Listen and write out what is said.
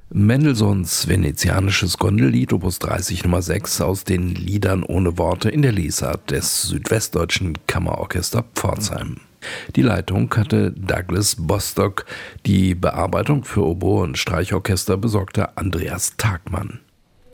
Mendelssohns venezianisches Gondellied Opus 30 Nummer 6 aus den Liedern ohne Worte in der Lesart des Südwestdeutschen Kammerorchester Pforzheim. Die Leitung hatte Douglas Bostock, die Bearbeitung für Oboe und Streichorchester besorgte Andreas Tagmann.